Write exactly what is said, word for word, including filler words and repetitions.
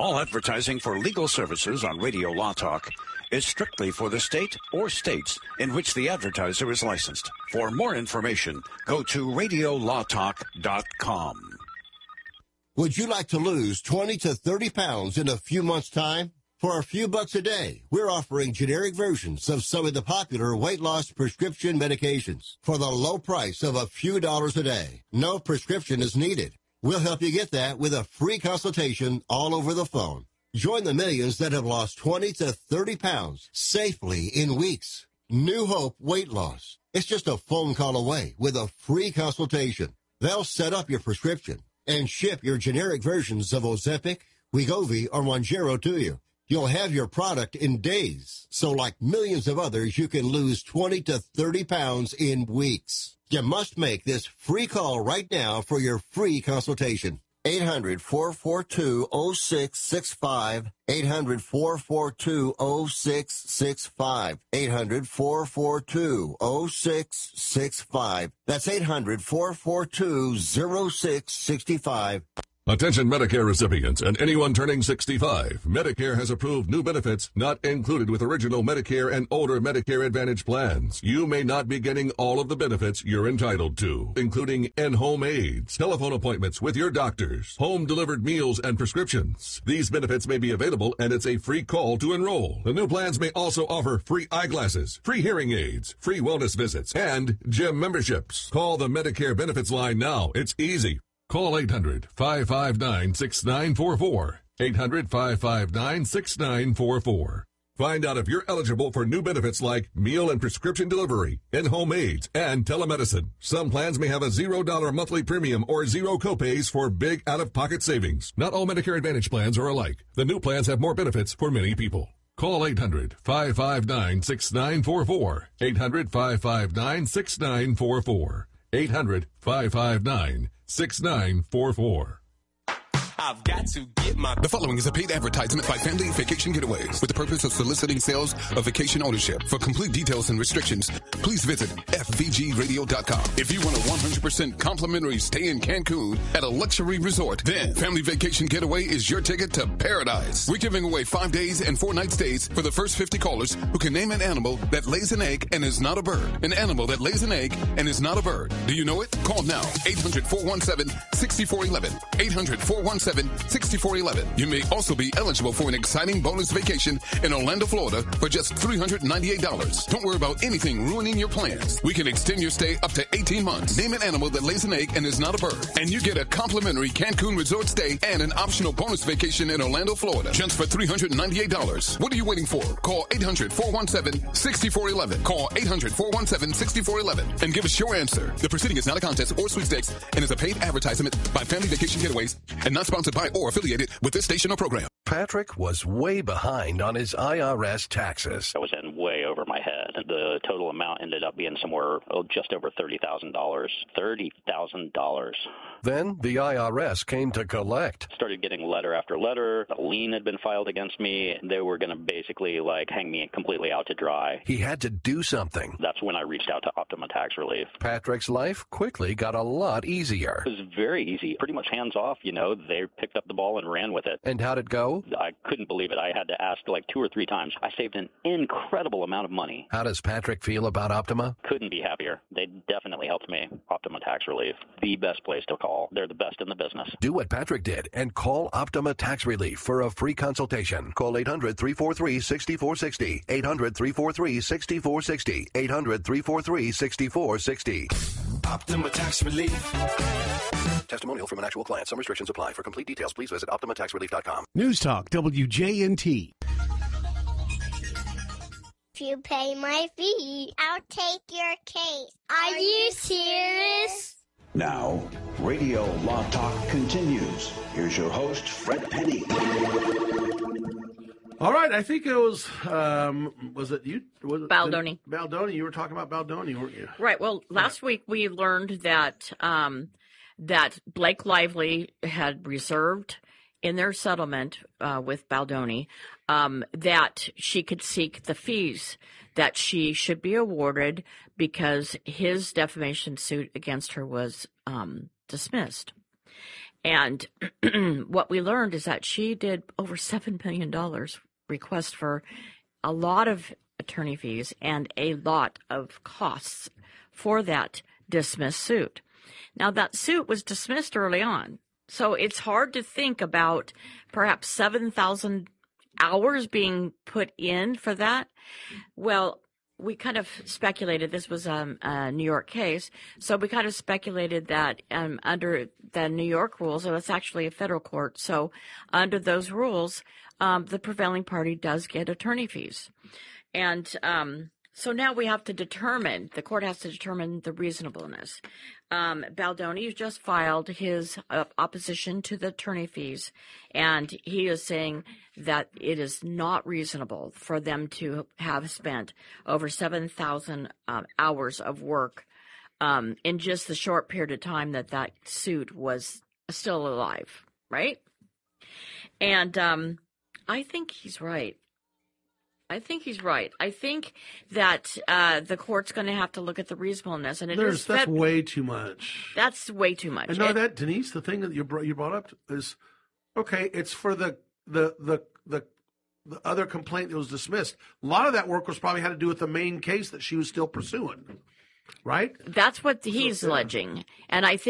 All advertising for legal services on Radio Law Talk is strictly for the state or states in which the advertiser is licensed. For more information, go to radio law talk dot com. Would you like to lose twenty to thirty pounds in a few months' time? For a few bucks a day, we're offering generic versions of some of the popular weight loss prescription medications for the low price of a few dollars a day. No prescription is needed. We'll help you get that with a free consultation all over the phone. Join the millions that have lost twenty to thirty pounds safely in weeks. New Hope Weight Loss. It's just a phone call away with a free consultation. They'll set up your prescription and ship your generic versions of Ozempic, Wegovy, or Mounjaro to you. You'll have your product in days. So like millions of others, you can lose twenty to thirty pounds in weeks. You must make this free call right now for your free consultation. eight hundred, four four two, oh six six five. eight hundred, four four two, oh six six five. eight hundred, four four two, oh six six five. That's eight hundred, four four two, oh six six five. Attention Medicare recipients and anyone turning sixty-five. Medicare has approved new benefits not included with original Medicare and older Medicare Advantage plans. You may not be getting all of the benefits you're entitled to, including in-home aids, telephone appointments with your doctors, home-delivered meals and prescriptions. These benefits may be available and it's a free call to enroll. The new plans may also offer free eyeglasses, free hearing aids, free wellness visits, and gym memberships. Call the Medicare benefits line now. It's easy. Call eight hundred, five five nine, six nine four four. eight hundred, five five nine, six nine four four. Find out if you're eligible for new benefits like meal and prescription delivery, in-home aids, and telemedicine. Some plans may have a zero dollar monthly premium or zero copays for big out-of-pocket savings. Not all Medicare Advantage plans are alike. The new plans have more benefits for many people. Call eight hundred, five five nine, six nine four four. eight hundred, five five nine, six nine four four. eight hundred, five five nine, six nine four four. I've got to get my... The following is a paid advertisement by Family Vacation Getaways with the purpose of soliciting sales of vacation ownership. For complete details and restrictions, please visit f v g radio dot com. If you want a one hundred percent complimentary stay in Cancun at a luxury resort, then Family Vacation Getaway is your ticket to paradise. We're giving away five days and four night stays for the first fifty callers who can name an animal that lays an egg and is not a bird. An animal that lays an egg and is not a bird. Do you know it? Call now. eight hundred, four one seven, six four one one. eight hundred, four one seven, six four one one. You may also be eligible for an exciting bonus vacation in Orlando, Florida for just three hundred ninety-eight dollars. Don't worry about anything ruining your plans. We can extend your stay up to eighteen months. Name an animal that lays an egg and is not a bird. And you get a complimentary Cancun resort stay and an optional bonus vacation in Orlando, Florida just for three hundred ninety-eight dollars. What are you waiting for? Call eight hundred, four one seven, six four one one. Call eight hundred, four one seven, six four one one and give us your answer. The proceeding is not a contest or sweepstakes and is a paid advertisement by Family Vacation Getaways and not sponsored by or affiliated with this station or program. Patrick was way behind on his I R S taxes. I was in way over my head. The total amount ended up being somewhere oh, just over thirty thousand dollars. thirty thousand dollars. Then the I R S came to collect. Started getting letter after letter. A lien had been filed against me. They were going to basically like hang me completely out to dry. He had to do something. That's when I reached out to Optima Tax Relief. Patrick's life quickly got a lot easier. It was very easy. Pretty much hands off, you know. They picked up the ball and ran with it. And how'd it go? I couldn't believe it. I had to ask like two or three times. I saved an incredible amount of money. How does Patrick feel about Optima? Couldn't be happier. They definitely helped me. Optima Tax Relief, the best place to call. They're the best in the business. Do what Patrick did and call Optima Tax Relief for a free consultation. Call eight hundred, three four three, six four six zero. eight hundred, three four three, six four six zero. eight hundred, three four three, six four six zero. Optima Tax Relief. Testimonial from an actual client. Some restrictions apply. For complete details, please visit optima tax relief dot com. News Talk W J N T. If you pay my fee, I'll take your case. Are you serious? Now, Radio Law Talk continues. Here's your host, Fred Penny. All right, I think it was, um, was it you? Was it Baldoni. Baldoni. You were talking about Baldoni, weren't you? Right. Well, last week we learned that um, that Blake Lively had reserved in their settlement uh, with Baldoni um, that she could seek the fees that she should be awarded because his defamation suit against her was um, dismissed. And what we learned is that she did over seven million dollars request for a lot of attorney fees and a lot of costs for that dismissed suit. Now, that suit was dismissed early on, so it's hard to think about perhaps seven thousand hours being put in for that. Well, we kind of speculated this was um, a New York case, so we kind of speculated that um, under the New York rules, and it's actually a federal court, so under those rules, um, the prevailing party does get attorney fees. And um, so now we have to determine, the court has to determine the reasonableness. Um, Baldoni just filed his uh, opposition to the attorney fees, and he is saying that it is not reasonable for them to have spent over seven thousand um, hours of work um, in just the short period of time that that suit was still alive, right? And um, I think he's right. I think he's right. I think that uh, the court's going to have to look at the reasonableness, and it There's, is that's fed- way too much. That's way too much. And no, It- that Denise, the thing that you brought, you brought up is okay. It's for the the the the the other complaint that was dismissed. A lot of that work was probably had to do with the main case that she was still pursuing, right? That's what he's So, yeah. alleging, and I think.